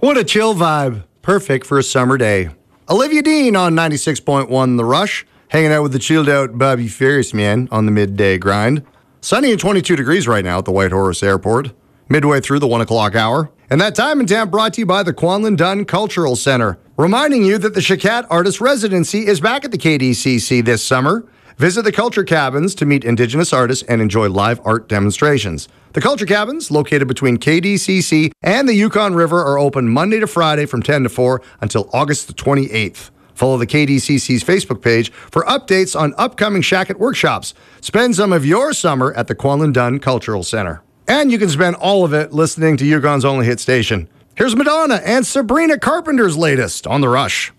What a chill vibe. Perfect for a summer day. Olivia Dean on 96.1 The Rush. Hanging out with the chilled out Bobby Ferris man on the midday grind. Sunny and 22 degrees right now at the Whitehorse Airport. Midway through the 1 o'clock hour. And that time and temp brought to you by the Kwanlin Dunn Cultural Center. Reminding you that the Shakat Artist Residency is back at the KDCC this summer. Visit the Culture Cabins to meet Indigenous artists and enjoy live art demonstrations. The Culture Cabins, located between KDCC and the Yukon River, are open Monday to Friday from 10 to 4 until August the 28th. Follow the KDCC's Facebook page for updates on upcoming Shakat workshops. Spend some of your summer at the Kwanlin Dunn Cultural Center. And you can spend all of it listening to Yukon's only hit station. Here's Madonna and Sabrina Carpenter's latest on The Rush.